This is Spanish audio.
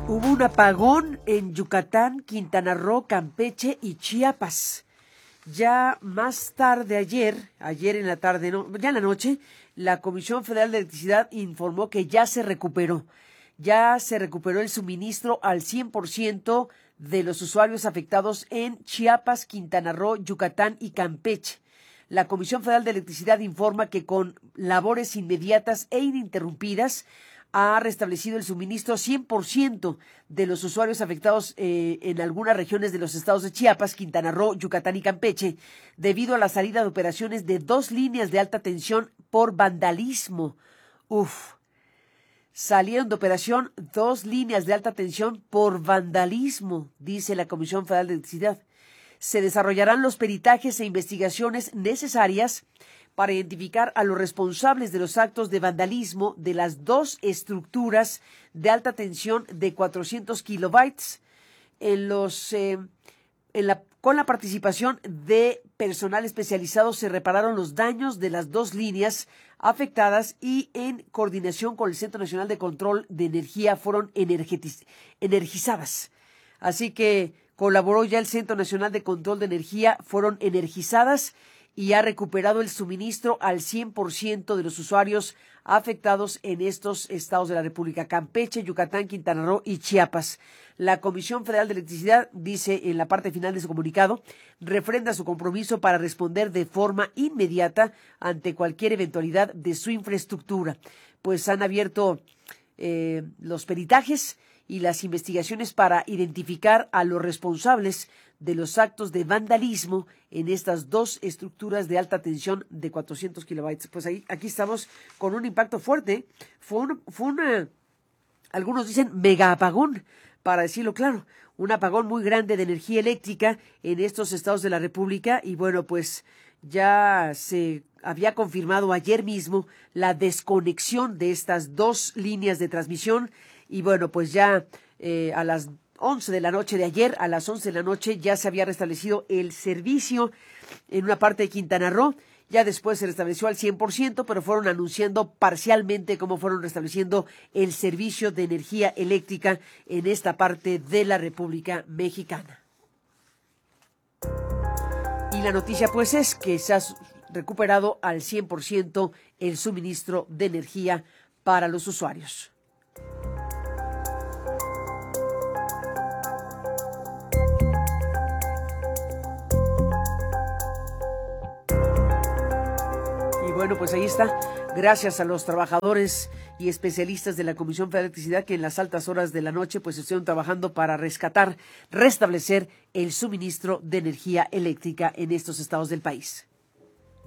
Hubo un apagón en Yucatán, Quintana Roo, Campeche y Chiapas. Ya más tarde ayer en la tarde, no, ya en la noche, la Comisión Federal de Electricidad informó que ya se recuperó el suministro al 100% de los usuarios afectados en Chiapas, Quintana Roo, Yucatán y Campeche. La Comisión Federal de Electricidad informa que con labores inmediatas e ininterrumpidas ha restablecido el suministro 100% de los usuarios afectados en algunas regiones de los estados de Chiapas, Quintana Roo, Yucatán y Campeche, debido a la salida de operaciones de 2 líneas de alta tensión por vandalismo. Salieron de operación 2 líneas de alta tensión por vandalismo, dice la Comisión Federal de Electricidad. Se desarrollarán los peritajes e investigaciones necesarias para identificar a los responsables de los actos de vandalismo de las 2 estructuras de alta tensión de 400 kilobytes con la participación de personal especializado se repararon los daños de las 2 líneas afectadas y en coordinación con el Centro Nacional de Control de Energía fueron energizadas. Así que colaboró ya el Centro Nacional de Control de Energía, fueron energizadas y ha recuperado el suministro al 100% de los usuarios afectados en estos estados de la República: Campeche, Yucatán, Quintana Roo y Chiapas. La Comisión Federal de Electricidad dice en la parte final de su comunicado, refrenda su compromiso para responder de forma inmediata ante cualquier eventualidad de su infraestructura. Pues han abierto los peritajes y las investigaciones para identificar a los responsables de los actos de vandalismo en estas 2 estructuras de alta tensión de 400 kilobytes. Pues aquí estamos con un impacto fuerte. Fue algunos dicen mega apagón, para decirlo claro, un apagón muy grande de energía eléctrica en estos estados de la República. Y bueno, pues ya se había confirmado ayer mismo la desconexión de estas 2 líneas de transmisión. Y bueno, pues ya a las 11 de la noche de ayer, a las 11 de la noche ya se había restablecido el servicio en una parte de Quintana Roo. Ya después se restableció al 100%, pero fueron anunciando parcialmente cómo fueron restableciendo el servicio de energía eléctrica en esta parte de la República Mexicana. Y la noticia pues es que se ha recuperado al 100% el suministro de energía para los usuarios. Bueno, pues ahí está. Gracias a los trabajadores y especialistas de la Comisión Federal de Electricidad que en las altas horas de la noche pues estuvieron trabajando para restablecer el suministro de energía eléctrica en estos estados del país.